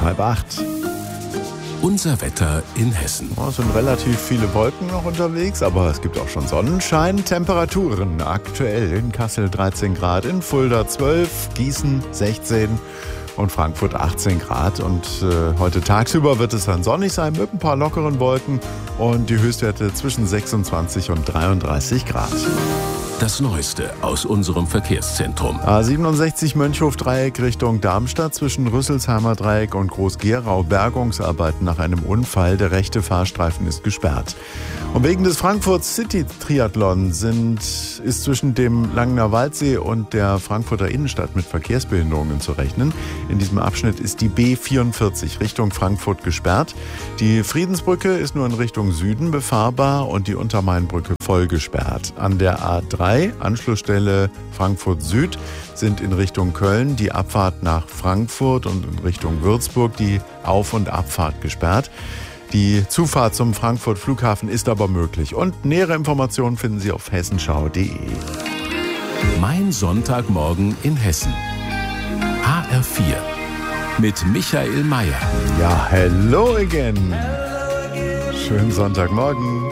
7:30. Unser Wetter in Hessen. Es sind relativ viele Wolken noch unterwegs, aber es gibt auch schon Sonnenschein. Temperaturen aktuell in Kassel 13 Grad, in Fulda 12, Gießen 16 und Frankfurt 18 Grad. Und heute tagsüber wird es dann sonnig sein mit ein paar lockeren Wolken und die Höchstwerte zwischen 26 und 33 Grad. Das Neueste aus unserem Verkehrszentrum. A67 Mönchhof-Dreieck Richtung Darmstadt zwischen Rüsselsheimer Dreieck und Groß-Gerau. Bergungsarbeiten nach einem Unfall. Der rechte Fahrstreifen ist gesperrt. Und wegen des Frankfurt City Triathlon ist zwischen dem Langener Waldsee und der Frankfurter Innenstadt mit Verkehrsbehinderungen zu rechnen. In diesem Abschnitt ist die B44 Richtung Frankfurt gesperrt. Die Friedensbrücke ist nur in Richtung Süden befahrbar und die Untermainbrücke voll gesperrt. An der A3 Anschlussstelle Frankfurt Süd sind in Richtung Köln die Abfahrt nach Frankfurt und in Richtung Würzburg die Auf- und Abfahrt gesperrt. Die Zufahrt zum Frankfurt Flughafen ist aber möglich. Und nähere Informationen finden Sie auf hessenschau.de. Mein Sonntagmorgen in Hessen. HR4 mit Michael Mayer. Ja, hello again. Schönen Sonntagmorgen.